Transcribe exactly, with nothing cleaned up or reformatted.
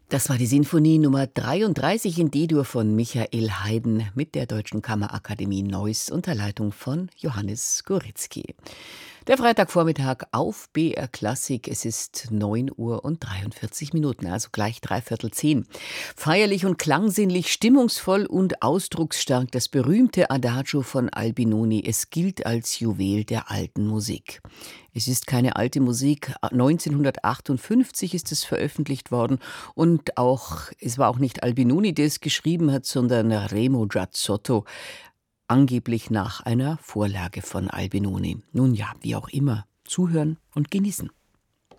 Das war die Sinfonie Nummer dreiunddreißig in D-Dur von Michael Haydn mit der Deutschen Kammerakademie Neuss unter Leitung von Johannes Goritzky. Der Freitagvormittag auf B R Klassik. Es ist neun Uhr und dreiundvierzig Minuten, also gleich dreiviertel zehn. Feierlich und klangsinnlich, stimmungsvoll und ausdrucksstark das berühmte Adagio von Albinoni. Es gilt als Juwel der alten Musik. Es ist keine alte Musik. neunzehnhundertachtundfünfzig ist es veröffentlicht worden und auch, es war auch nicht Albinoni, der es geschrieben hat, sondern Remo Giazzotto. Angeblich nach einer Vorlage von Albinoni. Nun ja, wie auch immer, zuhören und genießen.